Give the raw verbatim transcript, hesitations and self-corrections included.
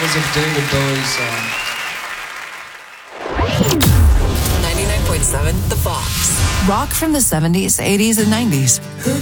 was a David Bowie song. ninety-nine point seven The Fox. Rock from the seventies, eighties, and nineties. Who